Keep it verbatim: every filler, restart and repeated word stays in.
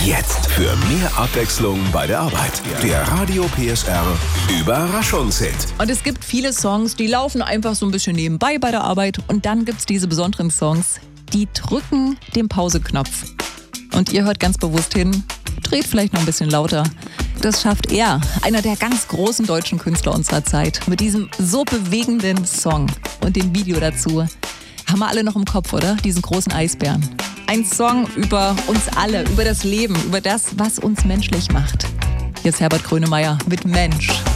Jetzt für mehr Abwechslung bei der Arbeit. Der Radio P S R Überraschungshit. Und es gibt viele Songs, die laufen einfach so ein bisschen nebenbei bei der Arbeit. Und dann gibt es diese besonderen Songs, die drücken den Pauseknopf. Und ihr hört ganz bewusst hin, dreht vielleicht noch ein bisschen lauter. Das schafft er, einer der ganz großen deutschen Künstler unserer Zeit. Mit diesem so bewegenden Song und dem Video dazu. Haben wir alle noch im Kopf, oder? Diesen großen Eisbären. Ein Song über uns alle, über das Leben, über das, was uns menschlich macht. Hier ist Herbert Grönemeyer mit Mensch.